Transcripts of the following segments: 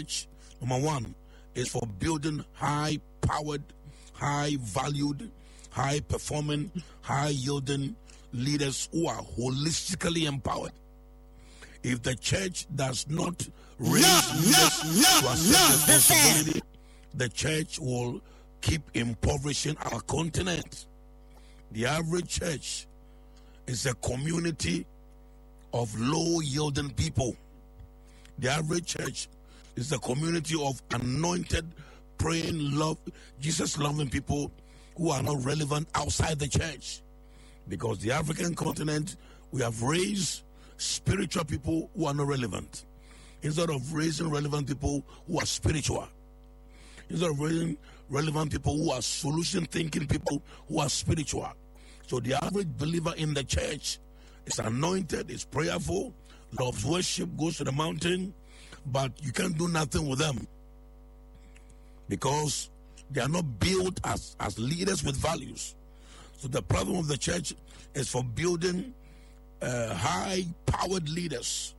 church, number one, is for building high-powered, high-valued, high-performing, high-yielding leaders who are holistically empowered. If the church does not raise leaders to accept responsibility, the church will keep impoverishing our continent. The average church is a community of low-yielding people. The average church is a community of anointed, praying, Jesus-loving people who are not relevant outside the church. Because the African continent, we have raised spiritual people who are not relevant, instead of raising relevant people who are spiritual. Instead of raising relevant people who are solution-thinking people who are spiritual. So the average believer in the church is anointed, is prayerful, loves worship, goes to the mountain, but you can't do nothing with them because they are not built as leaders with values. So the problem of the church is for building high-powered leaders.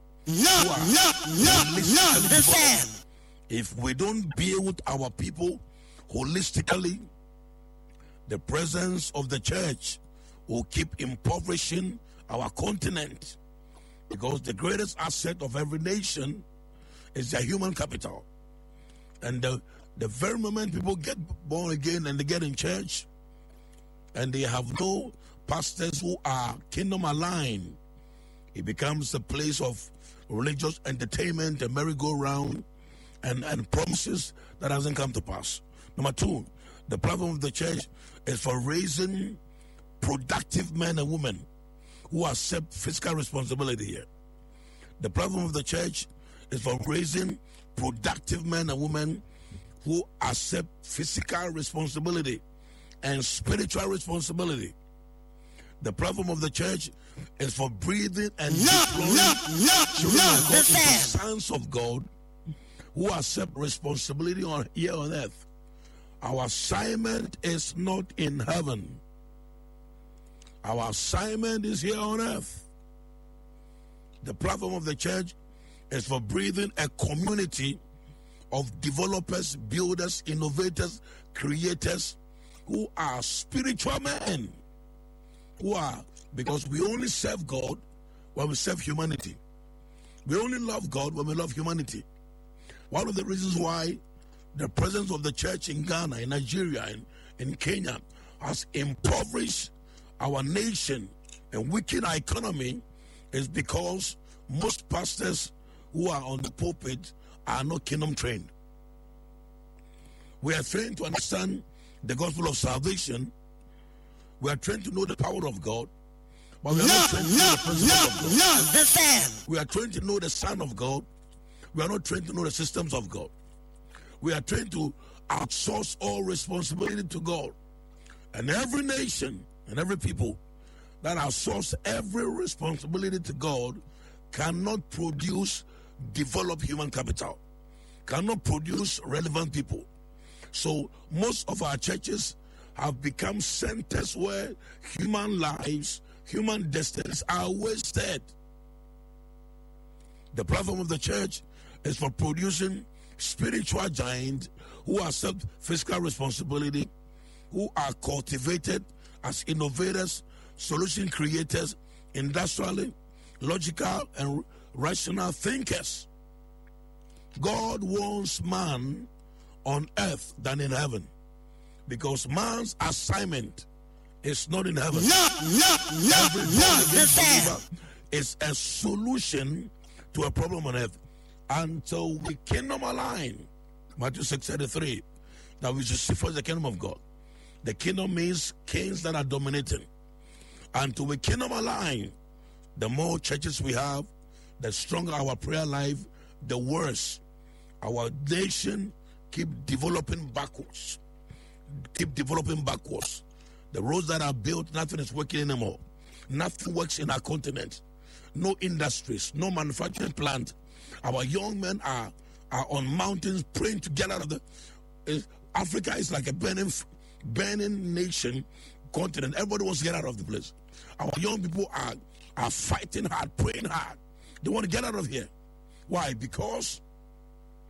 If we don't build our people holistically, the presence of the church will keep impoverishing our continent, because the greatest asset of every nation is their human capital. And the very moment people get born again and they get in church and they have no pastors who are kingdom aligned, it becomes a place of religious entertainment, a merry-go-round, and promises that hasn't come to pass. Number two, the platform of the church is for raising productive men and women who accept fiscal responsibility here. The platform of the church is for raising productive men and women who accept physical responsibility and spiritual responsibility. The platform of the church is for breathing and deploying children of God into sons of God who accept responsibility here on earth. Our assignment is not in heaven. Our assignment is here on earth. The platform of the church is for breathing a community of developers, builders, innovators, creators who are spiritual men. Because we only serve God when we serve humanity. We only love God when we love humanity. One of the reasons why the presence of the church in Ghana, in Nigeria, in Kenya has impoverished our nation and weakened our economy is because most pastors who are on the pulpit are not kingdom trained. We are trained to understand the gospel of salvation. We are trained to know the power of God, but we are not trained to know the principles of God. We are trained to know the Son of God. We are not trained to know the systems of God. We are trained to outsource all responsibility to God. And every nation and every people that outsource every responsibility to God cannot produce developed human capital, cannot produce relevant people. So most of our churches have become centers where human lives, human destinies are wasted. The platform of the church is for producing spiritual giants who accept fiscal responsibility, who are cultivated as innovators, solution creators, industrially, logical, and rational thinkers. God wants man on earth than in heaven, because man's assignment is not in heaven. Every believer is a solution to a problem on earth until we kingdom align. Matthew 6:33, that we should seek first the kingdom of God. The kingdom means kings that are dominating. Until we kingdom align, the more churches we have, the stronger our prayer life, the worse our nation keep developing backwards. The roads that are built, nothing is working anymore. Nothing works in our continent. No industries, no manufacturing plant. Our young men are on mountains praying to get out of the... Africa is like a burning nation, continent. Everybody wants to get out of the place. Our young people are fighting hard, praying hard. They want to get out of here. Why? Because